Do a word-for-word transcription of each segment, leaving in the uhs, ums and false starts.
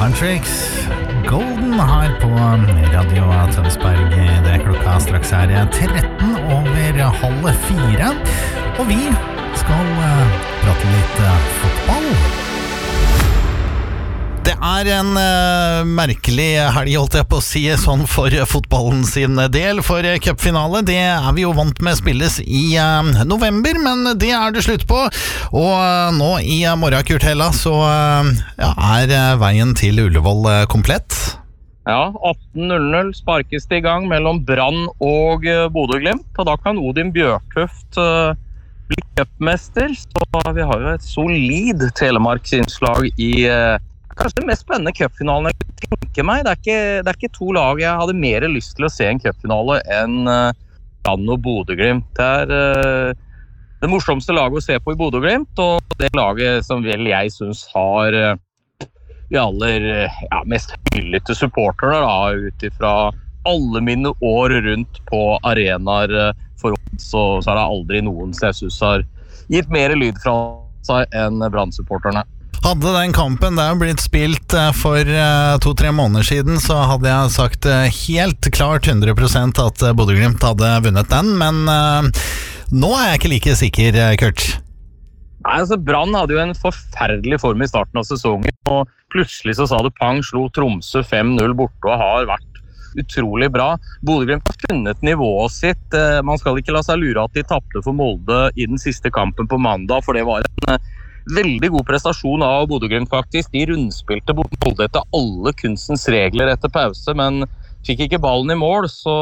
Huntrix Golden her på Radio Tønsberg. Det er klokka straks her tretten over halv fire. Og vi skal uh, prate litt uh, fotball. Det er en uh, merkelig helg, holdt jeg på å si, sånn for fotballen sin del. For cupfinale, det er vi jo vant med spilles i uh, november, men det er det slutt på. Og uh, nå i morgen, Kurt Hella, så uh, ja, er uh, veien til Ullevål uh, komplett. Ja, atten null null sparkes det i gang mellom Brann og uh, Bodø/Glimt, og da kan Odin Bjørtuft uh, bli cupmester. Så vi har jo et solid Telemarksinnslag i uh, kanskje den mest spennende cupfinalen jeg tenker meg. Det er, ikke, det er ikke to lag jeg hadde mer lyst til å se en cupfinale enn uh, Brann og Bodø/Glimt. Det er uh, det morsomste laget å se på i Bodø/Glimt, og det laget som vel jeg synes har uh, de aller uh, ja, mest hyllete supportere da, utifra alle mine år rundt på arenaer uh, for oss, så, så er det aldri noen som jeg synes har gitt mer lyd fra seg enn Brann-supporterne. Hadde den kampen der blitt spilt for to-tre måneder siden, så hadde jeg sagt helt klart hundre prosent at Bodø/Glimt hadde vunnet den, men uh, nå er jeg ikke like sikker, Kurt. Nei, altså Brann hadde jo en forferdelig form i starten av sesongen, og plutselig så sa det pang, slo Tromsø fem null borte og har vært utrolig bra. Bodø/Glimt har funnet nivået sitt. Man skal ikke la seg lure at de tappte for Molde i den siste kampen på mandag, for det var en veldig god prestasjon av Bodø/Glimt faktisk. De rundspilte Molde etter alle kunstens regler etter pause, men fikk ikke ballen i mål, så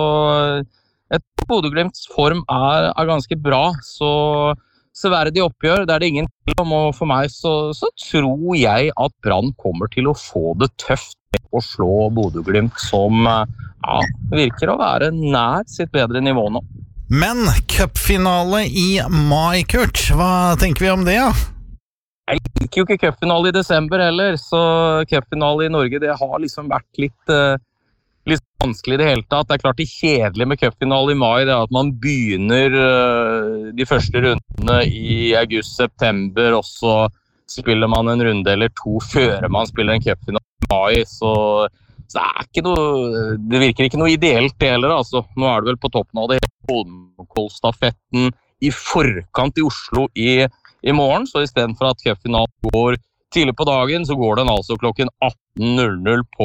et Bodø/Glimts form er, er ganske bra, så severdig oppgjør, det er det ingen til om, og for meg så, så tror jeg at Brann kommer til å få det tøft å slå Bodø/Glimt, som ja, virker å være nær sitt bedre nivå nå. Men cupfinale i mai, Kurt, hva tenker vi om det, ja? Jeg liker jo ikke cupfinale i desember heller, så cupfinale i Norge, det har liksom vært litt, uh, litt vanskelig i det hele tatt. Det er klart det kjedelige med cupfinale i mai, det er at man begynner uh, de første rundene i august-september, og så spiller man en runde eller to før man spiller en cupfinale i mai, så, så det er ikke noe, det virker ikke noe ideelt det heller, altså. Nå er det vel på toppen av det hele Holmenkollstafetten i forkant i Oslo i i morgen, så i stedet for at cupfinalen går tidlig på dagen, så går den altså klokken atten null null på,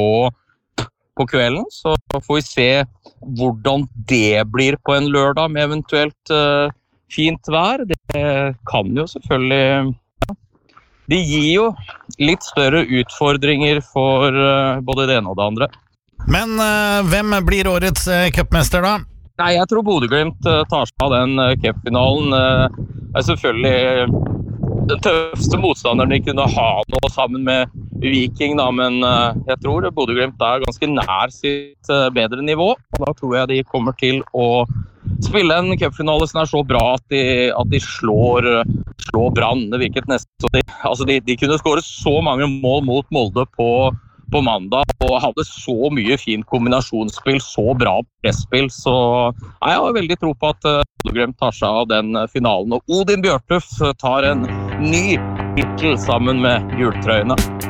på kvelden, så får vi se hvordan det blir på en lørdag med eventuelt uh, fint vær. Det kan jo selvfølgelig, ja, det gir jo litt større utfordringer for uh, både det ene og det andre. Men uh, hvem blir årets uh, cupmester da? Nei, jeg tror Bodø/Glimt uh, tar seg av den uh, cupfinalen. Uh, er selvfølgelig den tøffeste motstanderen de kunne ha nå sammen med Viking, da, men uh, jeg tror Bodø/Glimt er ganske nær sitt uh, bedre nivå, og da tror jeg de kommer til å spille en cupfinale som er så bra at de, at de slår, uh, slår Brann. Det virket nesten så de, altså de, de kunne skåre så mange mål mot Molde på på mandag, og hadde så mye fint kombinasjonsspill, så bra presspill, så ja, jeg har veldig tro på at Bodø/Glimt tar seg av den finalen, og Odin Bjørtuft tar en ny tittel sammen med gultrøyene.